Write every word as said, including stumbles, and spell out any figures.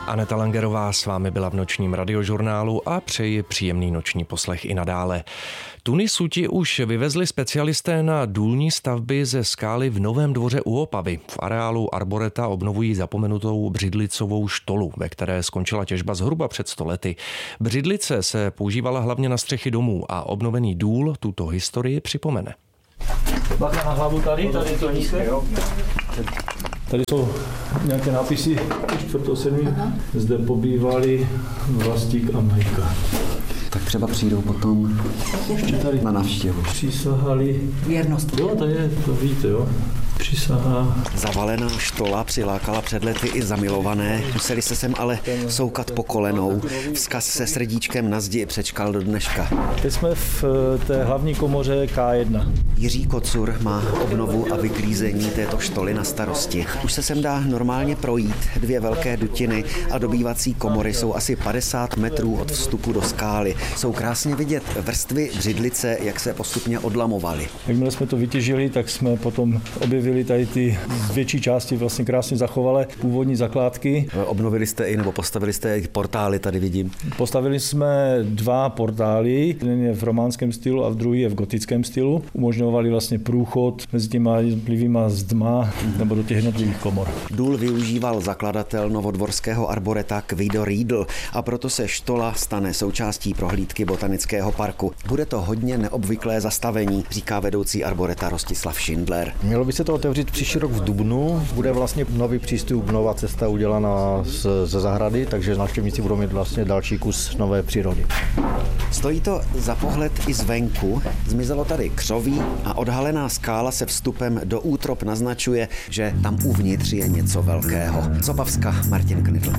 Aneta Langerová s vámi byla v nočním radiožurnálu a přeji příjemný noční poslech i nadále. Tuny suti už vyvezli specialisté na důlní stavby ze skály v Novém Dvoře u Opavy. V areálu Arboreta obnovují zapomenutou břidlicovou štolu, ve které skončila těžba zhruba před sto lety. Břidlice se používala hlavně na střechy domů a obnovený důl tuto historii připomene. Bacha na hlavu tady, tady to nízké. Tady jsou nějaké nápisy čtvrtého sedmý Zde pobývali Vlastík a Majka. Tak třeba přijdou potom ještě tady na návštěvu. Přísahali věrnost. Jo, to je, to víte, jo. Přísaha. Zavalená štola přilákala před lety i zamilované, museli se sem ale soukat po kolenou. Vzkaz se srdíčkem na zdi přečkal do dneška. Teď jsme v té hlavní komoře K jedna. Jiří Kocur má obnovu a vyklízení této štoly na starosti. Už se sem dá normálně projít. Dvě velké dutiny a dobývací komory jsou asi padesát metrů od vstupu do skály. Jsou krásně vidět vrstvy břidlice, jak se postupně odlamovaly. Jakmile jsme to vytěžili, tak jsme potom objevili tady ty z větší části vlastně krásně zachovalé původní zakládky. Obnovili jste i nebo postavili jste i portály, tady vidím. Postavili jsme dva portály, jeden je v románském stylu a druhý je v gotickém stylu. Umožňovali vlastně průchod mezi těma jednotlivýma zdma nebo do těch jednotlivých komor. Důl využíval zakladatel novodvorského arboreta Kvido Riedl a proto se štola stane součástí prohlídky botanického parku. Bude to hodně neobvyklé zastavení, říká vedoucí arboreta Rostislav Schindler. Mělo by se to otevřít příští rok v dubnu. Bude vlastně nový přístup, nová cesta udělaná ze zahrady, takže návštěvníci budou mít vlastně další kus nové přírody. Stojí to za pohled i zvenku. Zmizelo tady křoví a odhalená skála se vstupem do útrop naznačuje, že tam uvnitř je něco velkého. Z Opavska Martin Knidl.